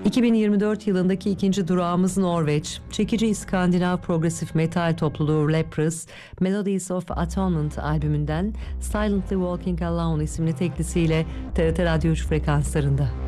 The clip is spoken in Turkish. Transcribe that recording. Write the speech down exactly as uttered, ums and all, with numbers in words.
iki bin yirmi dört yılındaki ikinci durağımız Norveç. Çekici İskandinav progresif metal topluluğu Leprous, Melodies of Atonement albümünden Silently Walking Alone isimli teklisiyle T R T Radyo üç frekanslarında.